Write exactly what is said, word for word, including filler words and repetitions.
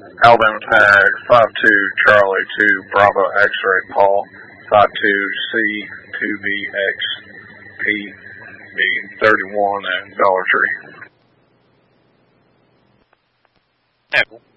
Alabama tag five two Charlie two Bravo X-ray Paul five two C two B X P B thirty-one and Dollar Tree. Yeah, cool.